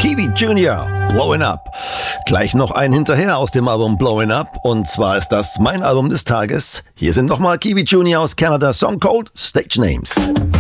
Kiwi Junior, Blowing Up. Gleich noch ein hinterher aus dem Album Blowing Up. Und zwar ist das mein Album des Tages. Hier sind nochmal Kiwi Junior aus Kanada, Song called Stage Names.